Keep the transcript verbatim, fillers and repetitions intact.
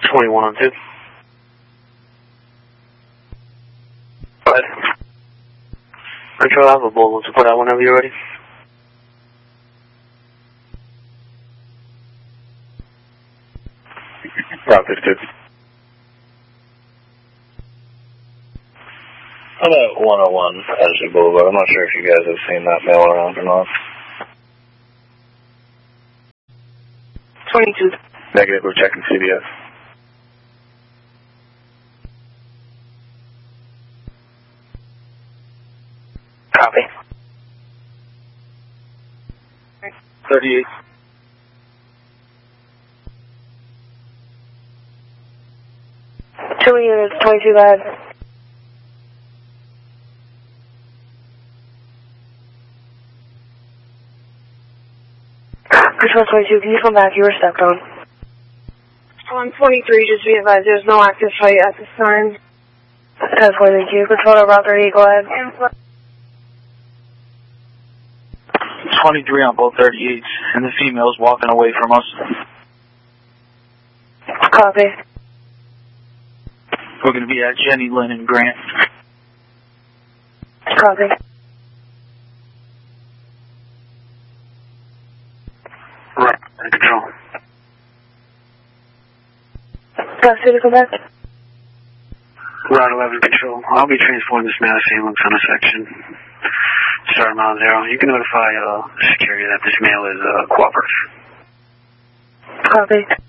twenty-one on two. Go ahead. Control, I have a bull to put out whenever you're ready. Route fifty-two. I'm at one oh one Ashley Boulevard. I'm not sure if you guys have seen that mail around or not. twenty-two. Negative, we're checking C B S. Copy. thirty-eight. Two units, twenty-two live. Control twenty-two, can you come back? You were stepped on. On twenty-three, just be advised, there's no active fight at this time. ten twenty-two, control to Route thirty-eight, go ahead. twenty-three on both thirty-eights, and the female's walking away from us. Copy. We're going to be at Jenny, Lynn, and Grant. Copy. Right, control. Got you to come back? Route eleven control. I'll be transporting this male assailant on a section. Start mile zero. You can notify uh, security that this male is uh, cooperative. Copy.